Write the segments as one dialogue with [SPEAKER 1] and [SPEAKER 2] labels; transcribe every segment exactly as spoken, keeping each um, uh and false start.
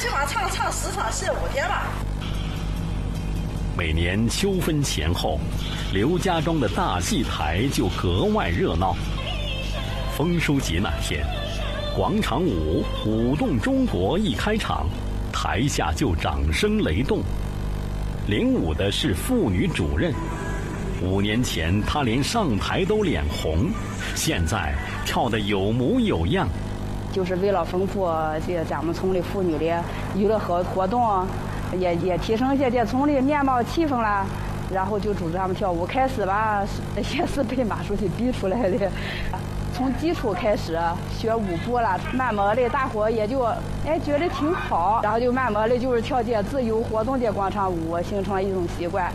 [SPEAKER 1] 起码唱唱十场戏五天吧。
[SPEAKER 2] 每年秋分前后，刘家庄的大戏台就格外热闹。丰收节那天，广场舞《舞动中国》一开场，台下就掌声雷动。领舞的是妇女主任，五年前她连上台都脸红，现在跳得有模有样。
[SPEAKER 3] 就是为了丰富这咱们村里妇女的娱乐活活动，也也提升一些这村里面貌气氛啦。然后就组织他们跳舞，开始吧也是被马书记逼出来的。从基础开始学舞步了，慢慢的大伙也就哎觉得挺好，然后就慢慢的就是跳这自由活动的广场舞，形成了一种习惯。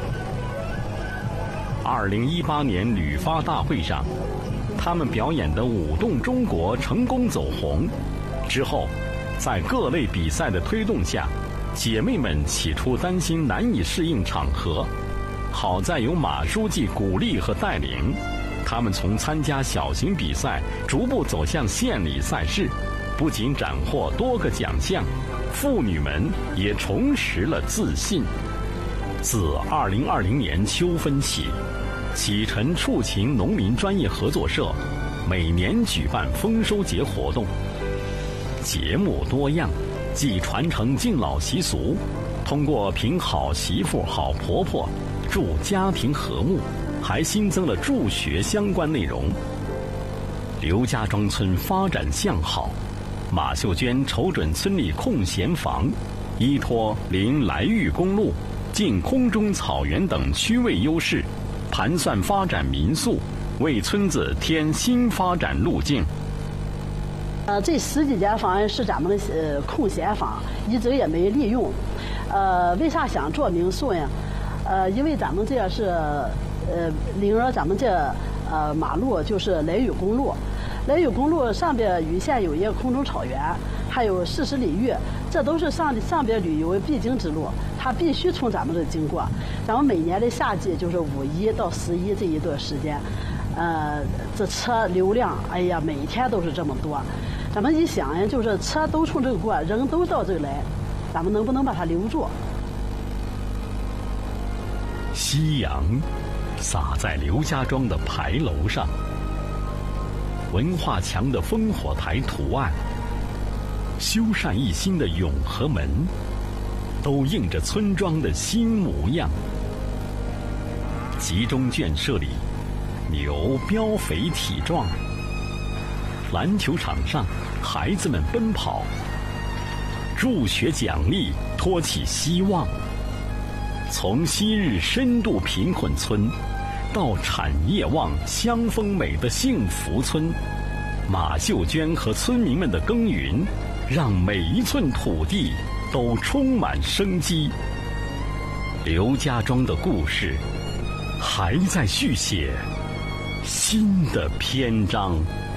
[SPEAKER 2] 二零一八年旅发大会上，他们表演的《舞动中国》成功走红。之后，在各类比赛的推动下，姐妹们起初担心难以适应场合，好在有马书记鼓励和带领，他们从参加小型比赛逐步走向县里赛事，不仅斩获多个奖项，妇女们也重拾了自信。自二零二零年秋分起，启辰畜禽农民专业合作社每年举办丰收节活动，节目多样，既传承敬老习俗，通过评好媳妇好婆婆，助家庭和睦，还新增了助学相关内容。刘家庄村发展向好，马秀娟瞅准村里空闲房，依托临来峪公路、近空中草原等区位优势，盘算发展民宿，为村子添新发展路径。
[SPEAKER 4] 呃，这十几间房是咱们的呃空闲房，一直也没利用。呃，为啥想做民宿呀？呃，因为咱们这是呃临着咱们这呃马路就是来峪公路，来峪公路上边禹县有一个空中草原，还有四十里峪，这都是上上边旅游必经之路，它必须从咱们这经过。咱们每年的夏季就是五一到十一这一段时间，呃，这车流量，哎呀，每天都是这么多。咱们一想呀，就是车都从这儿过，人都到这儿来，咱们能不能把它留住？
[SPEAKER 2] 夕阳洒在刘家庄的牌楼上，文化墙的烽火台图案，修缮一新的永和门，都映着村庄的新模样。集中圈舍里，牛膘肥体壮，篮球场上孩子们奔跑，助学奖励托起希望。从昔日深度贫困村到产业旺乡风美的幸福村，马秀娟和村民们的耕耘让每一寸土地都充满生机。刘家庄的故事还在续写新的篇章。